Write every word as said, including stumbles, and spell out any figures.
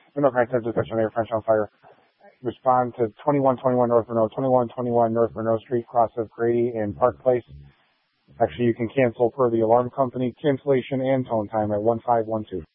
Window content detection layer, French on fire. Respond to twenty-one twenty-one North Monroe, twenty-one twenty-one North Monroe Street, cross of Grady and Park Place. Actually, you can cancel per the alarm company cancellation and tone time at one five one two.